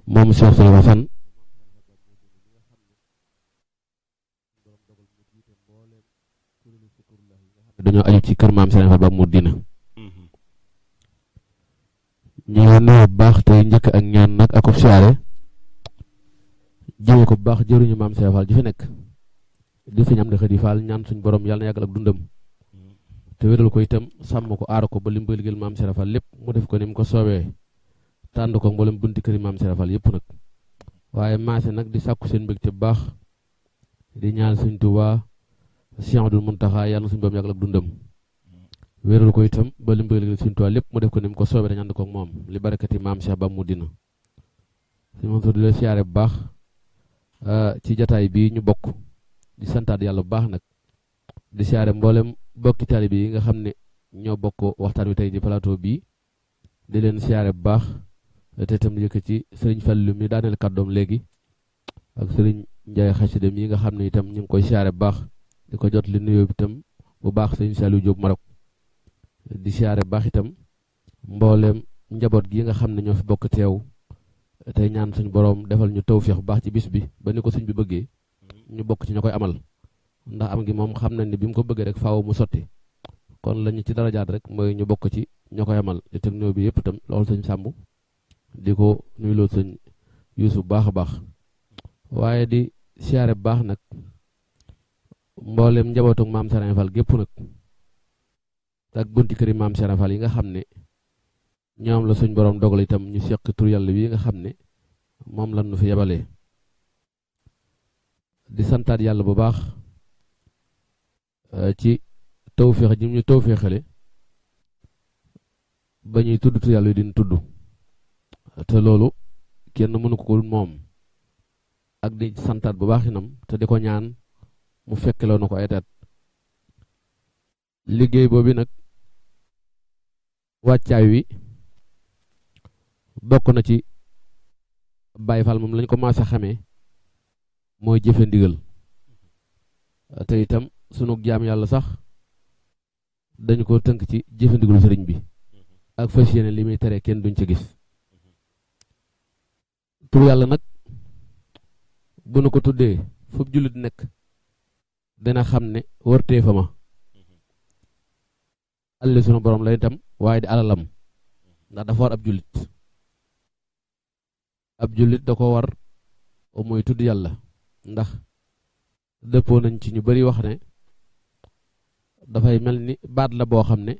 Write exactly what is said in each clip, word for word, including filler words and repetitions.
moom Cheikh Saliou Assane dañoo aju ci kër maam Serigne Fall ba mu dina ñu ngi nuyu bu baax tey njëkk ak ñaan nag ak siyaare jëme ko bu baax jëruñu maam Serigne Fall ji fi nekk di fi ñam di xëy di Fall ñaan suñu borom yàlla na yàggal ak dundam te wéral ko itam sàmm ko aar ko ba lim ba liggéeyal maam Serigne Fall lépp mu def ko ni mu ko soobee tànd ko mboolem bunti këri maam Serigne Fall yëpp nag waaye maase nag di sàkku seen mbégte bu baax di ñaan Sëriñ Tuubaa Cheikh Abdoul Mountakha yàlla na suñu borom yàggal ak dundam wéral ko itam ba lim ba liggéeyal Sëriñ Tuubaa lépp mu def ko ni mu ko soobee dañu ànd ko ak moom li barakati maam Cheikh ba mu dina suñu Mansour di la siyaare bu baax ci jataay bii ñu bokk di santaat yàlla bu baax nag di siyaare mboolem bokki taalibe yi nga xam ne ñoo bokk waxtaan wi tey di plateau bii di leen siyaare bu baax te itam di yëkk ci sëriñ Fallu mi daaneel kàddoom léegi ak sëriñ Njaay xasida yi nga xam ne itam ñu ngi koy siyaare bu baax di ko jot li nuyoo itam bu baax sëriñ Saliou Diop Marok di siyaare bu baax itam mboolem njaboot gi nga xam ne ñoo fi bokk teew tey ñaan suñu borom defal ñu tawfeex bu baax ci bis bi ba ni ko suñ bi bëggee ñu bokk ci ña koy amal ndax am gi moom xam nañ ne bi mu ko bëggee rek faaw mu sotti kon lañu ci darajaat rek mooy ñu bokk ci ña koy amal di teg nuyoo bi yëpp itam loolu sëñ Sàmb di ko nuyu loolu sëñ Yuusu baax a baax waaye di siyaare bu baax nag mboolem njabootu maam Serigne Fall gépp nag ak bunti këri maam Serigne Fall yi nga xam ne ñoom la suñ borom dogal itam ñu seq tur yàlla wi nga xam ne moom lan nu fi yebalee di santaat yàlla bu baax ci tawféex ji ñu tawféexale ba ñuy tudd tur yàlla yi din tudd te loolu kenn mënu ko ko moom ak di santaat bu baax inam te di ko ñaan mu fekkeloo na ko ay tat liggéey boobu nag wàccaay wi bokk na ci Baye Fall moom lañ ko maase xamee mooy jëfe ndigal te itam sunu jaam yàlla sax dañu ko tënk ci jëfe ndigalu sëriñ bi ak fas yéene li muy tere kenn duñ ci gis tur yàlla nag bu nu ko tuddee fu jullit nekk dina xam ne wërtee fa ma alli sunu borom la itam waaye di alalam ndax dafa war ab jullit ab jullit da ko war mooy tudd yàlla ndax dëppoo nañ ci ñu bari wax ne dafay mel ni baat la boo xam ne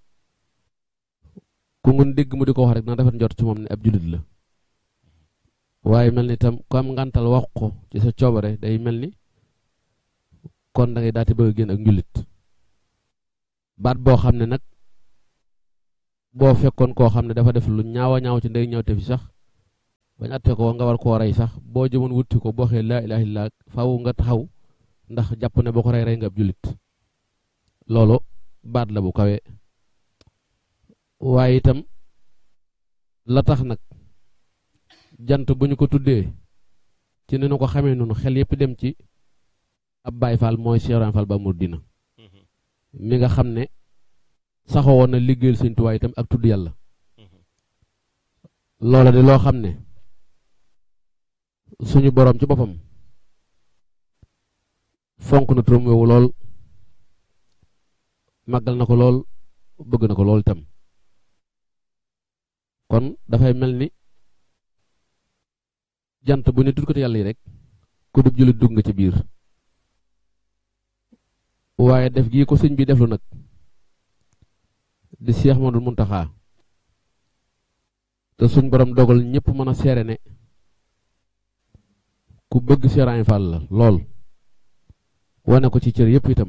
ku ngun dégg mu di ko wax rek na dafa njort ci moom ne ab jullit la waaye mel ni itam ku am ngantal wax ko ci sa coobare day mel ni kon da ngay daati bëgg a génn ak njullit baat boo xam ne nag boo fekkoon koo xam ne dafa def lu ñaawa ñaaw ci ndey ñëw te fi sax bañ atte ko nga war koo rey sax boo jëmoon wutti ko boo xee laa ilaaha illallaah faaw nga taxaw ndax jàpp ne boo ko rey rey nga ab jullit loolu baat la bu kawe waaye itam la tax nag jant bu ñu ko tuddee ci ni nu ko xamee noonu xel yépp dem ci ab Baye Fall mooy Cheikh Ibrahima Fall ba mu dina mi nga xam ne saxoo woon na liggéeyal Sëriñ Tuubaa itam ak tudd yàlla loola di loo xam ne suñu boroom ci boppam fonk na turam woowu lool màggal na ko lool bëgg na ko lool itam kon dafay mel ni jant bu ne tudd ko te yàlla yi rek ku dub jullit dugg nga ci biir waaye def gii ko sëñ bi deflu nag di Cheikh Ahmadul Mountakha te suñ borom dogal ñëpp mën a seere ne ku bëgg Cheikh Ibrahima Fall la lool wane ko ci cër yëpp itam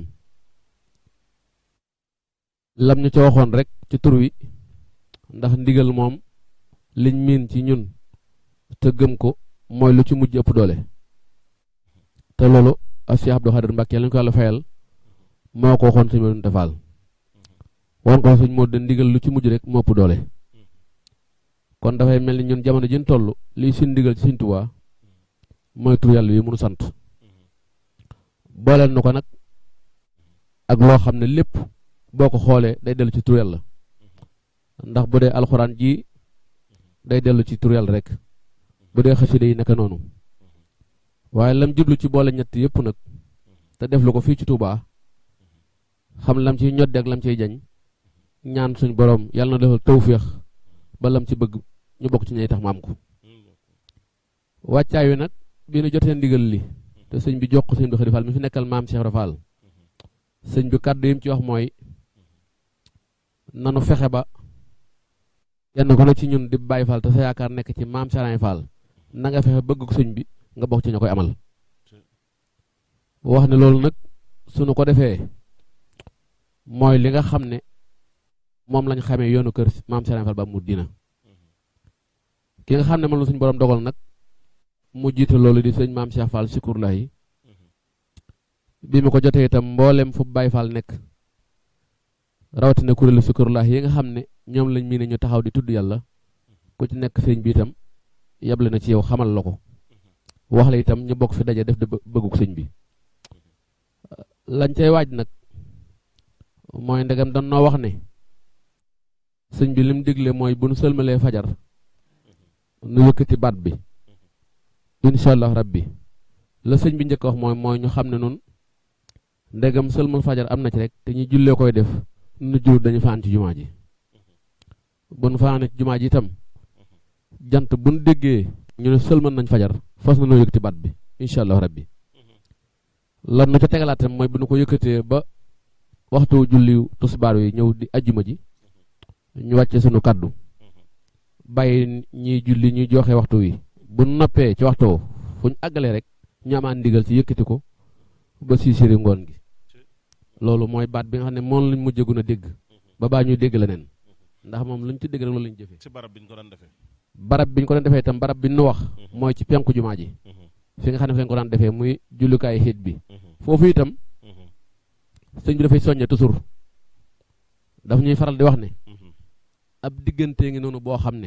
lam ñu ca waxoon rek ci tur wi ndax ndigal moom liñ miin ci ñun te gëm ko mooy lu ci mujj ëpp doole te loolu a Cheikh Abdou Khadir Mbacke lañ ko yàlla fayal moo ko waxoon suñu Modou Fall woon ko suñ moo de ndigal lu ci mujj rek moo ëpp doole kon dafay mel ni ñun jamono jën toll liy suñ ndigal ci Sëriñ Tuubaa mooy tur yàlla yi mënu sant booleel na ko nag ak loo xam ne lépp boo ko xoolee day dellu ci tur yàlla ndax bu dee alxuraan ji day dellu ci tur yàlla rek bu dee xasida yi naka noonu waaye lam jublu ci boole ñett yëpp nag te def lu ko fii ci Touba xam lam ciy ñodde ak lam ciy jañ ñaan suñ borom yàlla na defal tawféex ba lam ci bëgg ñu bokk ci ñay tax mu am ko wàccaay wi nag bi nu jotee ndigal li te sëñ bi jox ko sëñ bi Xadi Fall mi fi nekkal maam Cheikh Rafal sëñ bi kàddu yi mu ci wax mooy nanu fexe ba yenn ko nag ci ñun di Baay Fall te sa yaakaar nekk ci maam Cheikh Fall na nga fexe bëgg ko sëñ bi nga bokk ci ña koy amal wax ne loolu nag sunu ko defee mooy li nga xam ne moom lañ xamee yoonu kër maam Cheikh Fall ba mu dina ki nga xam ne moom la suñu borom dogal nag mu jiite loolu di sëñ maam Cheikh Fall Sikurlahi bi mu ko jotee itam mboolem fu Baay Fall nekk rawatina kuréelu Sikurlahi yi nga xam ne ñoom lañ mii ne ñu taxaw di tudd yàlla ku ci nekk sëñ bi itam yable na ci yow xamal la ko wax la itam ñu bokk fi daje def de bëgguk sëñ bi lañ cay waaj nag mooy ndegam dañ noo wax ne sëñ bi lim digle mooy bu nu sëlmalee fajar nu yëkkati baat bi incha allah rabbi la sëñ bi njëkk wax mooy mooy ñu xam ne nun ndegam sëlmal fajar am na ci rek te ñu jullee koy def nu jur dañu faan ci jumaa ji bu nu faane ci jumaa ji itam jant bu nu déggee ñu ne sëlmal nañ fajar fas na noo yëkkati baat bi incha allah rabbi lan nu ca tegalaatam mooy bu nu ko yëkkatee ba waxtu julli tusbaar yi ñëw di ajjuma ji ñu wàcce sunu kaddu bàyyi ñiy julli ñuy joxe waxtu wi bu noppee ci waxtu fu ñu àggalee rek ñu amaan ndigal ci yëkkati ko ba siisiri ngoon gi loolu mooy baat bi nga xam ne moom lañ mujjëgun a dégg ba baa ñuy dégg leneen ndax moom luñ ci dégg rek loolu lañ jëfee ci barab biñ ko daan defee barab biñ ko daan defee itam barab bi nu wax mooy ci penku jumaa ji fi nga xam ne fi lañ ko daan defee muy jullukaay xeet bi foofu itam sëñ bi dafay soññe toujours daf ñuy faral di wax ne ab diggante ngi noonu boo xam ne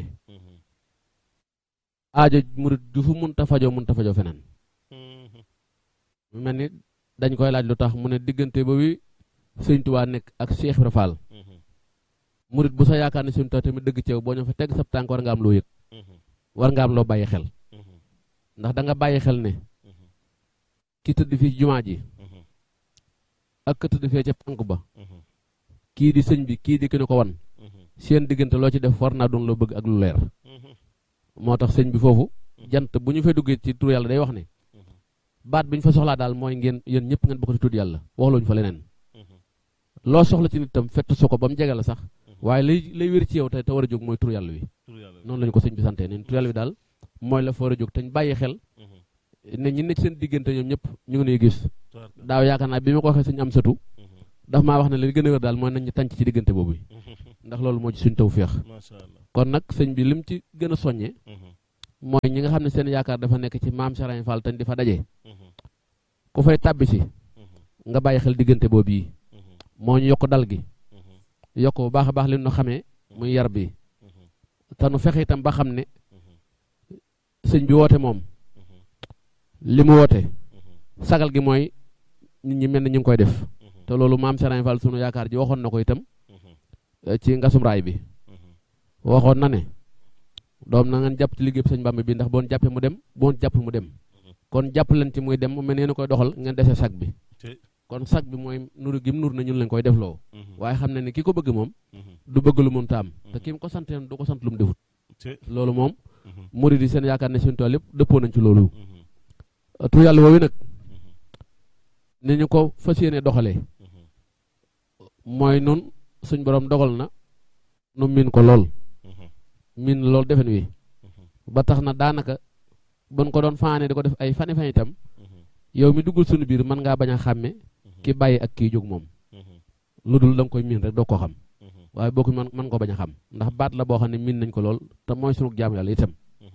aajo murit du fu munta fajoo munta fajoo feneen mu mel ni dañ koy laaj lu tax mu ne diggante ba wi sëñ Tuubaa nekk ak Cheikh Ibra Fall murit bu sa yaakaar ne sëñ Tuubaa tamit dëgg ceew boo ñëw fa teg sab tànk war nga am loo yëg war nga am loo bàyyi xel ndax da nga bàyyi xel ne ki tëdd fii ci jumaa ji ak ka tëdd fee ca tànk ba kii di sëñ bi kii di ki ne ko wan seen diggante loo ci def war naa doon loo bëgg ak lu leer moo tax sëñ bi foofu jant bu ñu fay duggee ci tur yàlla day wax ne baat bi ñu fa soxlaa daal mooy ngeen yéen ñëpp ngeen bokk ci tudd yàlla waxluñu fa leneen loo soxla ci nit tam fett su ko ba mu jege la sax waaye lay lay wér ci yow te te war a jóg mooy tur yàlla wi noonu lañu ko sëñ bi santee ne tur yàlla wi daal mooy la fa war a jóg te ñu bàyyi xel ne ñi nekk seen diggante ñoom ñëpp ñu ngi nuy gis daaw yaakaar naa bi ma ko waxee sëñ am satu daf maa wax ne li gën a wér daal mooy nañ ñu tànc ci diggante boobu ndax loolu moo ci suñ tawfeex kon nag sëñ bi lim ci gën a soññe mooy ñi nga xam ne seen yaakaar dafa nekk ci maam Cheikh Fall tañ di fa daje ku fay tàbbi si nga bàyyi xel diggante boobu yi moo ñu yokk dal gi yokk bu baax a baax li ñu xamee muy yar bi te nu fexe itam ba xam ne sëñ bi woote moom li mu woote sagal gi mooy nit ñi mel ne ñu ngi koy def te loolu maam Cheikh Fall sunu yaakaar ji waxoon na ko itam ci ngasum raay bi waxoon na ne doom na ngeen jàpp ci liggéey sëñ Bamba bi ndax boon jàppee mu dem boon jàppul mu dem kon jàpp leen ci muy dem mu mel ne koy doxal ngeen dese sag bi kon sag bi mooy nuru gi mu nur na ñun lañ koy def loo waaye xam ne ne ki ko bëgg moom du bëgg lu mun taam te ki mu ko sant du ko sant lu mu defut loolu moom murid yi seen yaakaar ne seen tool yëpp dëppoo nañ ci loolu tur yàlla woowu nag ni ñu ko fas yéene doxalee mooy nun suñ borom dogal na nu miin ko lool miin lool defen wi ba tax na daanaka buñ ko doon faane di ko def ay fani fan itam yow mi duggul suñu biir mën ngaa bañ a xàmme ki bàyyi ak kii jóg moom lu dul da nga koy miin rek doo ko xam waaye boo ko mën mën ko bañ a xam ndax baat la boo xam ne miin nañ ko lool te mooy sunu jaam yàlla itam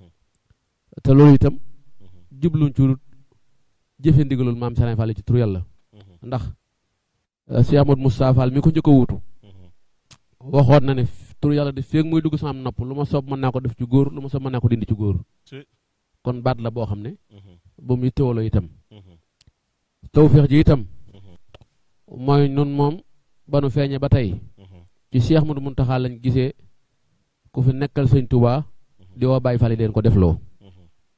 te loolu itam jubluñ ci jëfe ndigalul maam Serigne Fall ci tur yàlla ndax Cheikh Amadou Moustapha Fall mi ko njëkk a wuutu waxoon na ne tur yàlla di feeg muy dugg sama nopp lu ma soob mën naa ko def ci góor lu ma soob mën naa ko dindi ci góor kon baat la boo xam ne ba muy teewaloo itam tawfeex ji itam mooy nun moom ba nu feeñe ba tey ci Cheikh Modou Mountakha lañ gisee ku fi nekkal sëñ Touba di woo Baye Fall leen ko defloo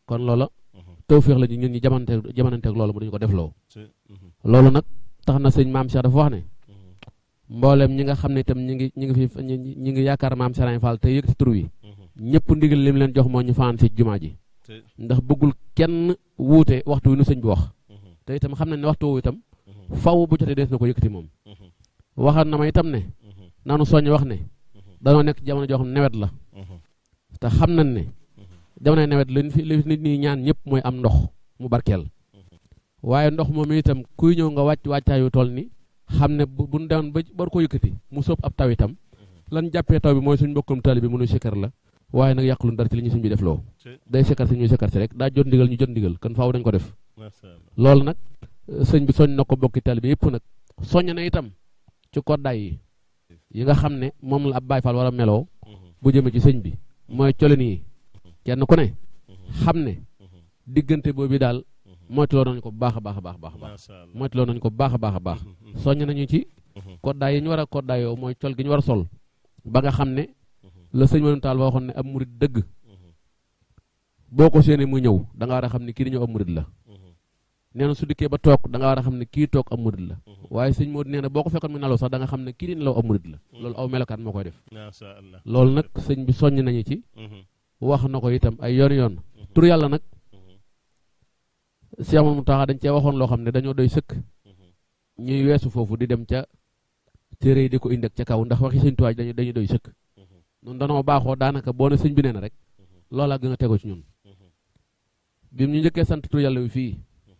kon loola tawféex la ñu ñun ñi jamonante jamonanteeg loolu mu dañu ko def loo loolu nag tax na sëñ maam Cheikh dafa wax ne mboolem ñi nga xam ne itam ñi ngi ñi ngi fi ñi ngi yaakaar maam Serigne Fall te yëg ci tur wi ñëpp ndigal lim leen jox moo ñu fanaan si jumaa ji ndax bëggul kenn wuute waxtu wi nu sëñ bi wax te itam xam nañ ne waxtu woowu itam faw bu jotee dees na ko yëkkati moom waxal na ma itam ne nanu soññ wax ne danoo nekk jamono joo xam ne nawet la te xam nañ ne jamono nawet li fi li nit ñi ñaan ñëpp mooy am ndox mu barkeel waaye ndox moom itam kuy ñëw nga wàcc wàccaayu tool ni xam ne bu bu demoon ba war koo yëkkati mu sóob ab taw itam lan jàppee taw bi mooy suñ mbokkum tali bi mënu sikkar la waaye nag yàqulu dara ci li ñu suñ bi def loo day sikkar si ñuy sikkar si rek daa jot ndigal ñu jot ndigal kon faaw dañ ko def loolu nag sëñ bi soñ na ko bokki tali bi yëpp nag soññ na itam ci koddaay yi yi nga xam ne moom la ab Baay Faal war a meloo bu jëmee ci sëñ bi mooy colin yi kenn ku ne xam ne diggante boobu daal moytuloo nañu ko bu baax a baax a baax baax baax moytuloo nañu ko bu baax a baax a baax soññ nañu ci koddaay yi ñu war a koddaayoo mooy col gi ñu war a sol ba nga xam ne la sëñ Manoune Tall waxoon ne ab murid dëgg boo ko séenee mu ñëw da nga war a xam ne kii di ñëw ab murid la nee na su dikkee ba toog da nga war a xam ne kii toog ab murid la waaye sëñ Modou nee na boo ko fekkoon mu nelaw sax da nga xam ne kii di nelaw ab murid la loolu aw melokaan moo koy def loolu nag sëñ bi soññ nañu ci wax na ko itam ay yoon yoon tur yàlla nag Cheikh Mamadou Taha dañ cee waxoon loo xam ne dañoo doy sëkk ñuy weesu foofu di dem ca téere yi di ko indi ak ca kaw ndax waxi sëñ Tuubaa dañu dañu doy sëkk ñun danoo baaxoo daanaka boo ne sëñ bi nee na rek loolaa gën a tego ci ñun bi ñu njëkkee sant tur yàlla wi fii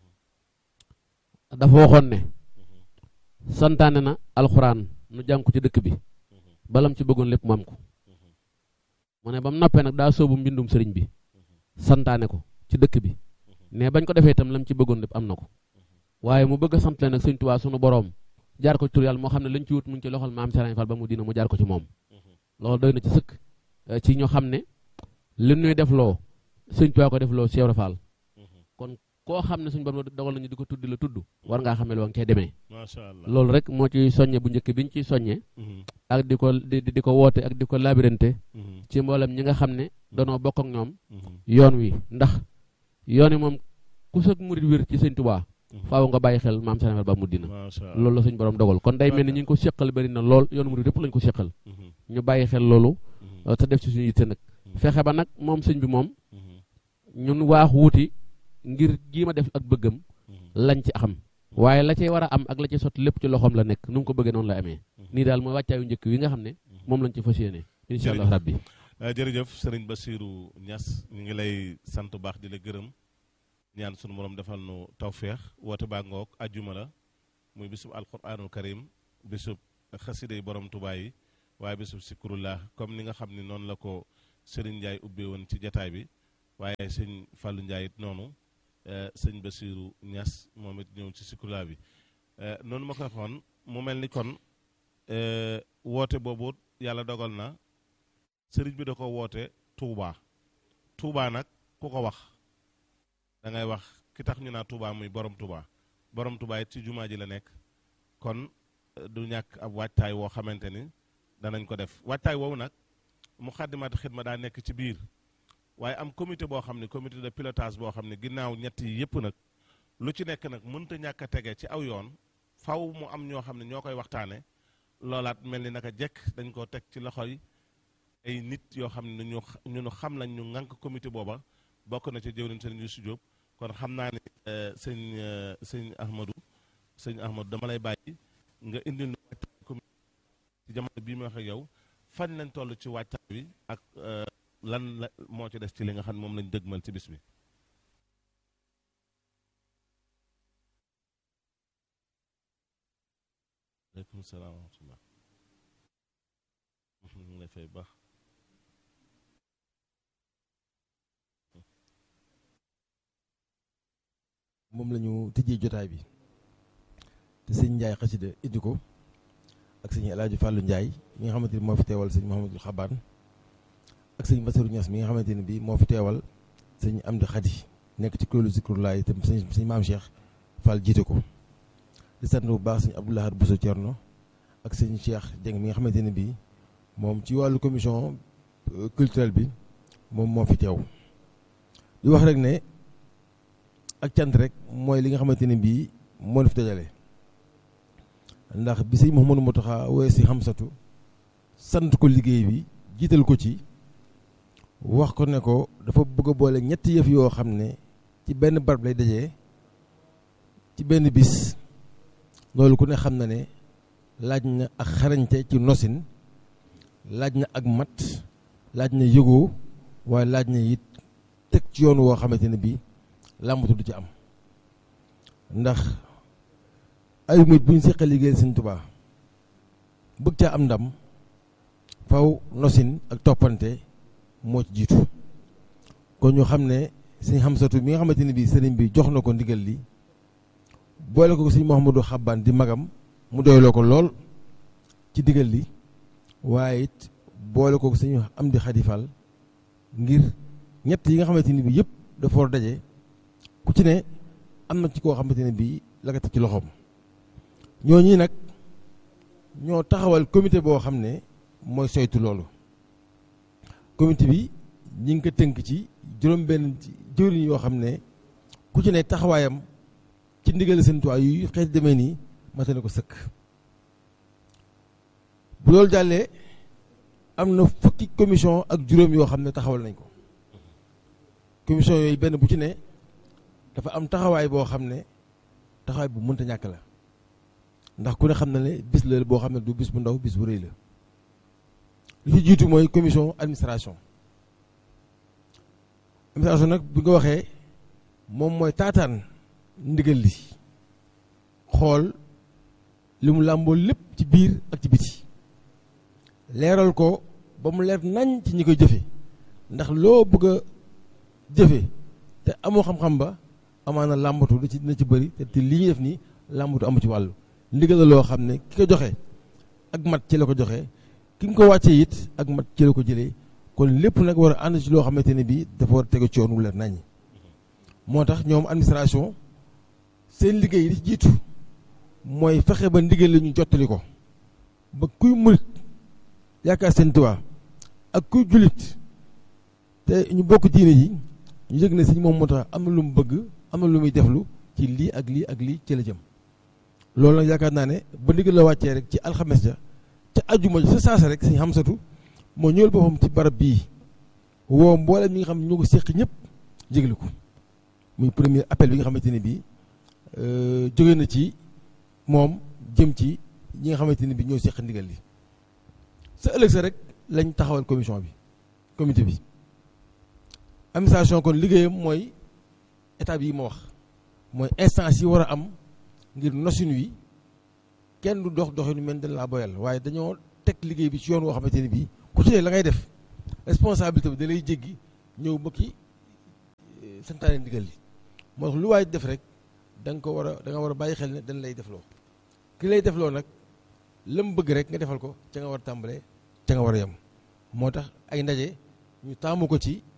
dafa waxoon ne santaane na alxuraan nu jàng ko ci dëkk bi balam ci bëggoon lépp mu am ko mu ne ba mu noppee nag daa soobu mbindum sëriñ bi santaane ko ci dëkk bi ne bañ ko defee itam lam ci bëggoon lépp am na ko waaye mu bëgg a sant leen nag sëñ Tuubaa sunu boroom jaar ko ci tur yàlla moo xam ne lañ ci wut mu ngi ci loxol maam Serigne Fall ba mu dina mu jaar ko ci moom loolu doy na ci sëkk ci ñoo xam ne li ñuy def loo sëñ Tuubaa ko def loo Cheikh Fall kon koo xam ne suñu borom dogal nañu di ko tudd la tudd war ngaa xamee loo nga koy demee loolu rek moo ci soññe bu njëkk bi ñu ciy soññe ak di ko di di ko woote ak di ko labirante ci mboolem ñi nga xam ne danoo bokk ak ñoom yoon wi ndax yoon wi moom ku sëg murid wér ci sëñ Tuubaa faaw nga bàyyi xel maam Serigne Fall ba mu dina loolu la suñ borom dogal kon day mel ni ñu ngi ko seqal bari na lool yoonu murid yëpp lañ ko seqal ñu bàyyi xel loolu te def ci suñu yitte nag fexe ba nag moom sëñ bi moom ñun waax wuuti ngir jiima def ak bëggam lañ ci xam waaye la cay war a am ak la cay sotti lépp ci loxoom la nekk nu mu ko bëggee noonu la amee nii daal mooy wàccaayu njëkk wi nga xam ne moom lañ ci fas yéene incha allah rabbi jërëjëf Serigne Bassirou Niass ñu ngi lay sant baax di la gërëm ñaan sunu borom defal nu tawféex woote baa ngoog ajjuma la muy bisub alquranul karim bisub xasida yi borom Tuubaa yi waaye bisub sikurullah comme ni nga xam ne noonu la ko Serigne Ndiaye ubbee woon ci jataay bi waaye sëñ Fallou Ndiaye it noonu sëñ Bassirou Niass moom it ñëw ci sikurullah bi noonu ma ko waxoon mu mel ni kon woote boobu yàlla dogal na sëriñ bi da ko woote Touba Touba nag ku ko wax da ngay wax ki tax ñu naa Touba muy borom Touba borom Touba it ci jumaa ji la nekk kon du ñàkk ab waajtaay woo xamante ni danañ ko def waajtaay woowu nag Muxaddamatul Xidma daa nekk ci biir waaye am comité boo xam ne comité de pilotage boo xam ne ginnaaw ñett yi yëpp nag lu ci nekk nag mënta ñàkk a tege ci aw yoon faw mu am ñoo xam ne ñoo koy waxtaane loolaat mel ni naka jekk dañ koo teg ci loxoy ay nit yoo xam ne ñu ñu xam lañ ñu ŋànk comité booba bokk na ci jëwriñ sëñ Youssou Diop kon xam naa ne sëñ sëñ Ahmadou sëñ Ahmadou dama lay bàyyi nga indil nu waajtaay comité ci jamono bii ma wax ak yow fan lañ toll ci waajtaay bi ak lan la moo ci des ci li nga xam ne moom lañ dëgmal ci bis bi. aleykum salaam wa rahmatullah. ñu ngi lay fay baax. moom la ñu tëjee jotaay bi te sëñ Ndiaye xasida indi ko ak sëñ El Hadj Fallou Ndiaye mi nga xamante ni moo fi teewal sëñ Mouhamadou Xabaan ak sëñ Bassirou Niass mi nga xamante ne bii moo fi teewal sëñ Amdi Khady nekk ci kuréelu Zikrullah itam sëñ sëñ Maam Cheikh Fall jiite ko di sant bu baax sëñ Abdoulahad Bousso Thierno ak sëñ Cheikh Dieng mi nga xamante ne bii moom ci wàllu commission culturelle bi moom moo fi teew di wax rek ne ak cant rek mooy li nga xamante ne bii moo fi dajale ndax bi sëñ Mouhamadou Mountakha wooye si Hamsatu sant ko liggéey bi jiital ko ci wax ko ne ko dafa bëgg a boole ñetti yëf yoo xam ne ci benn barab lay dajee ci benn bis loolu ku ne xam na ne laaj na ak xarañte ci nosin laaj na ak mat laaj na yëgoo waaye laaj na it teg ci yoon woo xamante ne bii làmbatu du ci am ndax ay murit bu ñu seqee liggéeyal Sëñ Tuubaa bëgg caa am ndam faw nosin ak toppante moo ci jiitu kon ñu xam ne Sëñ Hamsatu mi nga xamante ne bii sëriñ bi jox na ko ndigal li boole ko Sëñ Mouhamadou Xabbaan di magam mu doyloo ko lool ci ndigal li waaye it boole ko Sëñ Amdi Xadi Fall ngir ñett yi nga xamante ne bii yëpp dafa war daje ku ci ne am na ci koo xamante ne bii la nga teg ci loxoom ñooñi nag ñoo taxawal comité boo xam ne mooy saytu loolu comité bi ñi ngi ko tënk ci juróom-benn jëwriñ yoo xam ne ku ci ne taxawaayam ci ndigal Sëñ Tuubaa yu xeeti demee nii mate na ko sëkk bu loolu jàllee am na fukki commission ak juróom yoo xam ne taxawal nañ ko commission yooyu benn bu ci ne dafa am taxawaay boo xam ne taxawaay bu mënta ñàkk la ndax ku ne xam na ne bis la boo xam ne du bis bu ndaw bis bu rëy la li ci jiitu mooy commission administration administration nag bi nga waxee moom mooy taataan ndigal li xool li mu làmboo lépp ci biir ak ci biti leeral ko ba mu leer nañ ci ñi koy jëfe ndax loo bëgg a jëfe te amoo xam-xam ba amaana làmbatu da ci dina ci bëri te te li ñuy def nii làmbatu amu ci wàllu ndigal la loo xam ne ki ko joxe ak mat ci la ko joxe ki mu ko wàccee it ak mat ci la ko jëlee kon lépp nag war a ànd ci loo xamante ne bii dafa war a tegu ci yoon wu leer nañ moo tax ñoom administration seen liggéey li ci jiitu mooy fexe ba ndigal la ñu jottali ko ba kuy murit yaakaar Sëñ Tuubaa ak kuy jullit te ñu bokk diine ji ñu yëg ne sëñ moom moo tax am na lu mu bëgg am na lu muy deflu ci lii ak lii ak lii ci la jëm loolu nag yaakaar naa ne ba ndigal la wàccee rek ci alxames ja ca ajjuma sa saasa rek Sëñ Hamsatu moo ñëwal boppam ci barab bii woo mboolem ñi nga xam ne ñoo ko séq ñëpp jéglu ko muy premier appel bi nga xamante ne bii jóge na ci moom jëm ci ñi nga xamante ne bii ñoo séq ndigal li sa ëllëg sa rek lañ taxawal commission bi comité bi administration kon liggéeyam mooy étape yi ma wax mooy instance yi war a am ngir nosin wi kenn du dox doxinu mel dañ laa boyal waaye dañoo teg liggéey bi ci yoon woo xamante ne bii ku ci ne la ngay def responsabilité bi da lay jéggi ñëw ba ki santaane ndigal li moo tax lu waay def rek da nga ko war a da nga war a bàyyi xel ne dañ lay defloo ki lay defloo nag lam bëgg rek nga defal ko ca nga war a tàmbalee ca nga war a yem moo tax ay ndaje ñu taamu ko ci